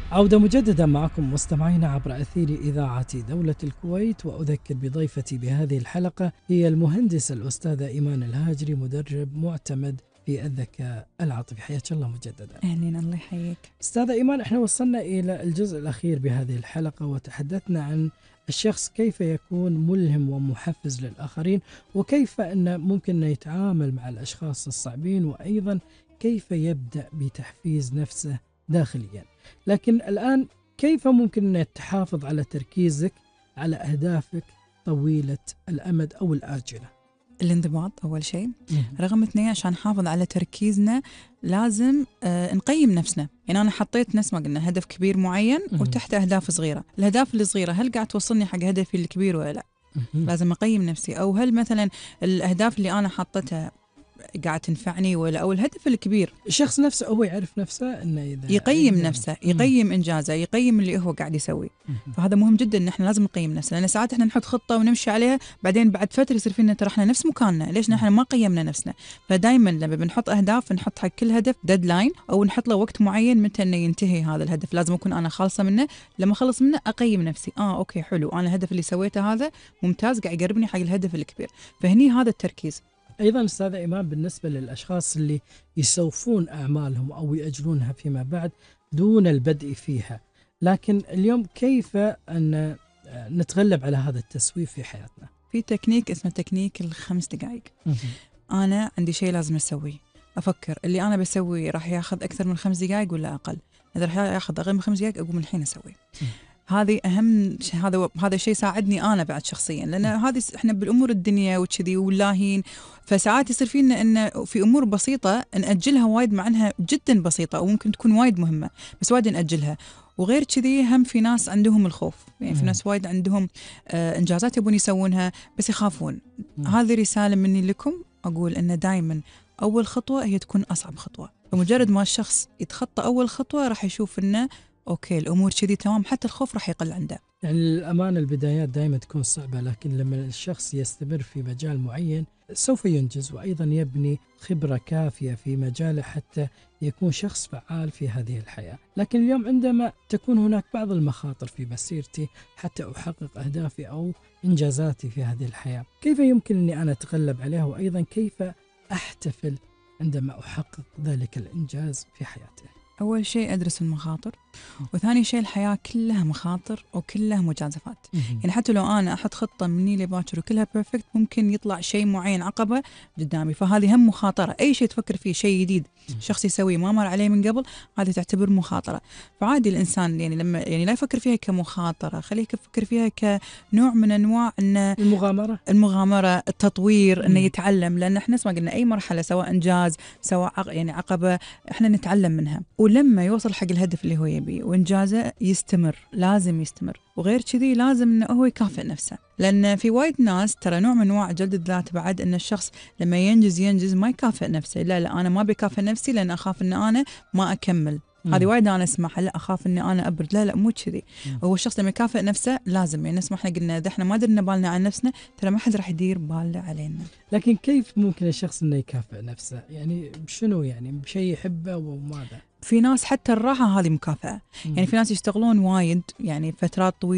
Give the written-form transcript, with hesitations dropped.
عودة مجددا معكم مستمعين عبر أثير إذاعة دولة الكويت، وأذكر بضيفتي بهذه الحلقة هي المهندسة الأستاذة إيمان الهاجري، مدرب معتمد في الذكاء العاطفي. حياك الله مجددا. أهلين، الله يحييك. أستاذة إيمان، احنا وصلنا إلى الجزء الأخير بهذه الحلقة وتحدثنا عن الشخص كيف يكون ملهم ومحفز للآخرين، وكيف أنه ممكن يتعامل مع الأشخاص الصعبين، وأيضا كيف يبدأ بتحفيز نفسه داخليا. لكن الآن كيف ممكن أن تحافظ على تركيزك على أهدافك طويلة الأمد أو الآجلة؟ الانضباط أول شيء. رقم 2، عشان نحافظ على تركيزنا لازم نقيم نفسنا. يعني أنا حطيت نفس ما قلنا هدف كبير معين وتحت أهداف صغيرة. الأهداف الصغيرة هل قاعد توصلني حق هدفي الكبير ولا لا؟ لازم أقيم نفسي. أو هل مثلا الأهداف اللي أنا حطيتها قاعد تنفعني ولا؟ أو الهدف الكبير. الشخص نفسه هو يعرف نفسه إنه إذا يقيم نفسه، يقيم إنجازه، يقيم اللي هو قاعد يسوي. فهذا مهم جدا إن إحنا لازم نقيم نفسنا، لأن ساعات إحنا نحط خطة ونمشي عليها، بعدين بعد فترة يصير فينا ترى إحنا نفس مكاننا، ليش إحنا ما قيمنا نفسنا؟ فدايما لما بنحط أهداف نحط حق كل هدف ديدلاين، أو نحط له وقت معين متى إنه ينتهي هذا الهدف. لازم أكون أنا خالصة منه. لما أخلص منه أقيم نفسي، أوكي حلو، أنا الهدف اللي سويته هذا ممتاز، قاعد يقربني حق الهدف الكبير. فهني هذا التركيز. أيضا أستاذة إيمان، بالنسبة للأشخاص اللي يسوفون أعمالهم أو يأجلونها فيما بعد دون البدء فيها، لكن اليوم كيف أن نتغلب على هذا التسويف في حياتنا؟ في تكنيك اسمه تكنيك ال5 دقائق. أنا عندي شيء لازم أسويه، أفكر اللي أنا بسويه راح ياخذ أكثر من 5 دقائق ولا أقل. إذا راح ياخذ أقل من 5 دقائق أقوم الحين أسويه. هذه أهم شيء. هذا الشيء ساعدني أنا بعد شخصيا، لأن هذه إحنا بالأمور الدنيا وكذي واللاهين، فساعات يصير فينا إن في أمور بسيطة نأجلها وايد، مع إنها جدا بسيطة أو ممكن تكون وايد مهمة، بس وايد نأجلها. وغير كذي هم في ناس عندهم الخوف، يعني في ناس وايد عندهم إنجازات يبون يسوونها بس يخافون. هذه رسالة مني لكم، أقول إن دائما أول خطوة هي تكون أصعب خطوة. فمجرد ما الشخص يتخطى أول خطوة راح يشوف إنه أوكي الأمور كذي تمام، حتى الخوف راح يقل عنده. يعني الأمانة البدايات دائما تكون صعبة، لكن لما الشخص يستمر في مجال معين سوف ينجز، وأيضا يبني خبرة كافية في مجاله حتى يكون شخص فعال في هذه الحياة. لكن اليوم عندما تكون هناك بعض المخاطر في مسيرتي حتى أحقق أهدافي أو إنجازاتي في هذه الحياة، كيف يمكن أني أنا أتغلب عليها؟ وأيضا كيف أحتفل عندما أحقق ذلك الإنجاز في حياتي؟ أول شيء أدرس المخاطر، وثاني شيء الحياة كلها مخاطر وكلها مجازفات. يعني حتى لو أنا أحط خطة مني لباكر وكلها بيرفكت، ممكن يطلع شيء معين عقبة قدامي، فهذه هم مخاطرة. أي شيء تفكر فيه شيء جديد شخص يسويه ما مر عليه من قبل، هذه تعتبر مخاطرة. فعادي الإنسان يعني لما لا يفكر فيها كمخاطرة، خليه يفكر فيها كنوع من أنواع إن المغامرة، التطوير، إنه يتعلم. لأن إحنا ما قلنا أي مرحلة سواء إنجاز سواء يعني عقبة إحنا نتعلم منها. ولما يوصل حق الهدف اللي هو يبيه وإنجازه يستمر، لازم يستمر. وغير كذي لازم إنه هو يكافئ نفسه، لأن في وايد ناس ترى نوع من أنواع جلد الذات بعد، إن الشخص لما ينجز ما يكافئ نفسه. لا أنا ما بكافئ نفسي لأن أخاف إن أنا ما أكمل. هذه وايد أنا أسمعها، لا أخاف إني أنا أبرد. لا مو كذي. هو الشخص لما يكافئ نفسه لازم، يعني نسمع إحنا قلنا إذا إحنا ما درنا بالنا عن نفسنا ترى ما حد راح يدير باله علينا. لكن كيف ممكن الشخص إنه يكافئ نفسه؟ يعني شنو يعني بشيء يحبه وماذا؟ في ناس حتى الراحة هذه مكافأة. يعني في ناس يشتغلون وايد يعني فترات طويلة